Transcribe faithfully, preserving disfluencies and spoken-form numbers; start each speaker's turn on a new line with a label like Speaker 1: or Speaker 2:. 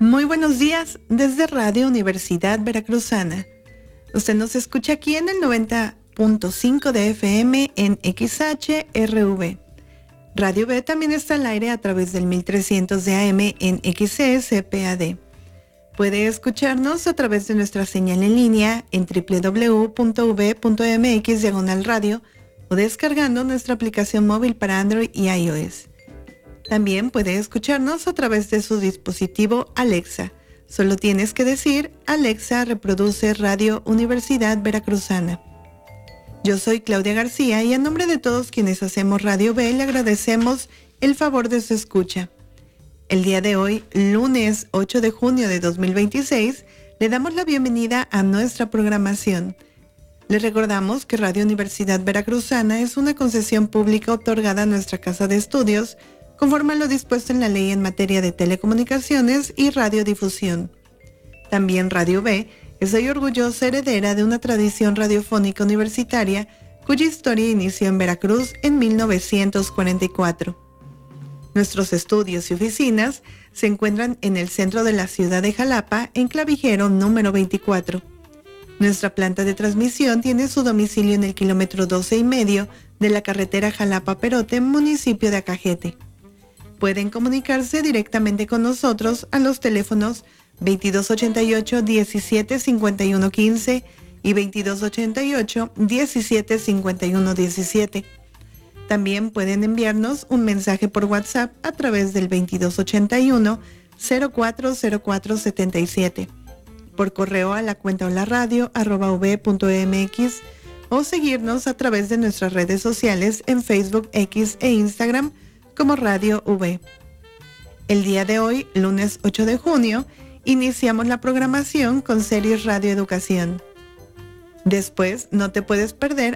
Speaker 1: Muy buenos días desde Radio Universidad Veracruzana. Usted nos escucha aquí en el noventa punto cinco de F M en X H R V. Radio B también está al aire a través del mil trescientos de A M en X C S P A D. Puede escucharnos a través de nuestra señal en línea en doble u doble u doble u punto u b punto m x diagonal radio o descargando nuestra aplicación móvil para Android y iOS. También puede escucharnos a través de su dispositivo Alexa. Solo tienes que decir, Alexa, reproduce Radio Universidad Veracruzana. Yo soy Claudia García y en nombre de todos quienes hacemos Radio B le agradecemos el favor de su escucha. El día de hoy, lunes ocho de junio de dos mil veintiséis, le damos la bienvenida a nuestra programación. Le recordamos que Radio Universidad Veracruzana es una concesión pública otorgada a nuestra casa de estudios conforme a lo dispuesto en la ley en materia de telecomunicaciones y radiodifusión. También Radio B es hoy orgullosa heredera de una tradición radiofónica universitaria cuya historia inició en Veracruz en mil novecientos cuarenta y cuatro. Nuestros estudios y oficinas se encuentran en el centro de la ciudad de Jalapa, en Clavijero número veinticuatro. Nuestra planta de transmisión tiene su domicilio en el kilómetro doce y medio de la carretera Jalapa-Perote, municipio de Acajete. Pueden comunicarse directamente con nosotros a los teléfonos veintidós ochenta y ocho, diecisiete cincuenta y uno quince y veintidós ochenta y ocho, diecisiete cincuenta y uno diecisiete. También pueden enviarnos un mensaje por WhatsApp a través del veintidós ochenta y uno, cero cuatro cero cuatro setenta y siete, por correo a la cuenta hola radio arroba u b punto m x o seguirnos a través de nuestras redes sociales en Facebook, X e Instagram como Radio V. El día de hoy, lunes ocho de junio, iniciamos la programación con series Radio Educación. Después, no te puedes perder